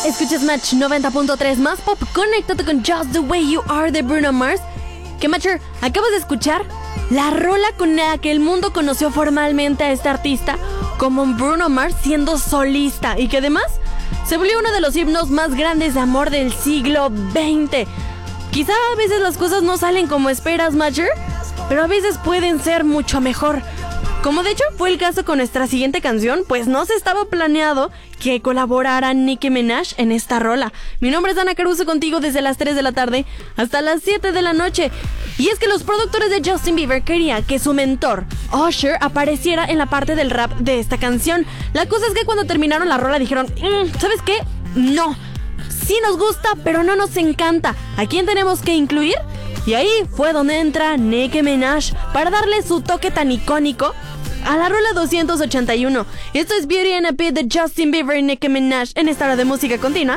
escuchas Match 90.3 más pop. Conéctate con Just the Way You Are de Bruno Mars. Que Matcher, acabas de escuchar la rola con la que el mundo conoció formalmente a este artista como Bruno Mars siendo solista y que además se volvió uno de los himnos más grandes de amor del siglo XX. Quizá a veces las cosas no salen como esperas, Matcher, pero a veces pueden ser mucho mejor. Como de hecho fue el caso con nuestra siguiente canción, pues no se estaba planeado que colaborara Nicki Minaj en esta rola. Mi nombre es Ana Caruso, contigo desde las 3 de la tarde hasta las 7 de la noche. Y es que los productores de Justin Bieber querían que su mentor, Usher, apareciera en la parte del rap de esta canción. La cosa es que cuando terminaron la rola dijeron, ¿sabes qué? No, sí nos gusta, pero no nos encanta. ¿A quién tenemos que incluir? Y ahí fue donde entra Nicki Minaj para darle su toque tan icónico a la rola 281. Esto es Beauty and a Bit de Justin Bieber y Nicki Minaj en esta hora de música continua.